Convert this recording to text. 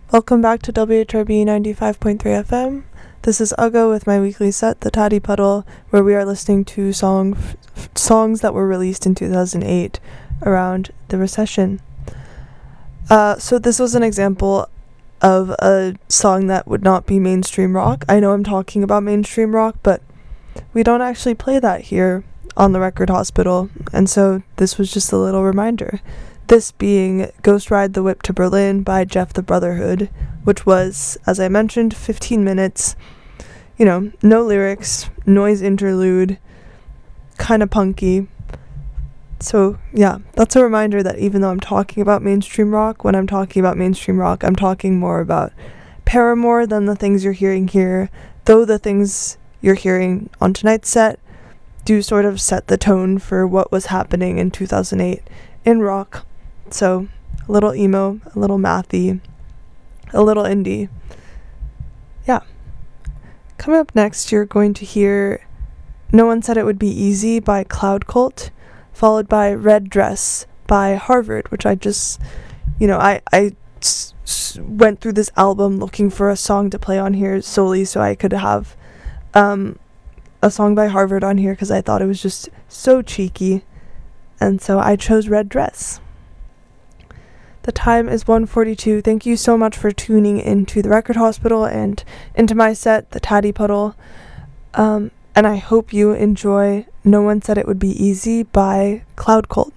Welcome back to WHRB 95.3 FM. This is Uggo with my weekly set, The Taddy Puddle, where we are listening to songs that were released in 2008 around the recession. So this was an example of a song that would not be mainstream rock. I know I'm talking about mainstream rock, but we don't actually play that here on the Record Hospital, and so this was just a little reminder. This being Ghost Ride the Whip to Berlin by Jeff the Brotherhood, which was, as I mentioned, 15 minutes, no lyrics, noise interlude, kind of punky. So yeah, that's a reminder that even though I'm talking about mainstream rock, when I'm talking about mainstream rock, I'm talking more about Paramore than the things you're hearing here, though the things you're hearing on tonight's set do sort of set the tone for what was happening in 2008 in rock. So, a little emo, a little mathy, a little indie. Yeah. Coming up next, you're going to hear No One Said It Would Be Easy by Cloud Cult, followed by Red Dress by Harvard, which I just, I went through this album looking for a song to play on here solely so I could have a song by Harvard on here because I thought it was just so cheeky. And so I chose Red Dress. The time is 1:42. Thank you so much for tuning into the Record Hospital and into my set, The Taddy Puddle. And I hope you enjoy No One Said It Would Be Easy by Cloud Cult.